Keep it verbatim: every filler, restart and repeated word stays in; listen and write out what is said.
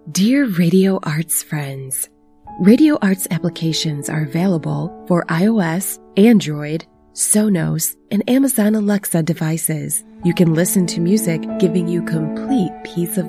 Dear Radio Arts friends, Radio Arts applications are available for iOS, Android, Sonos, and Amazon Alexa devices. You can listen to music giving you complete peace of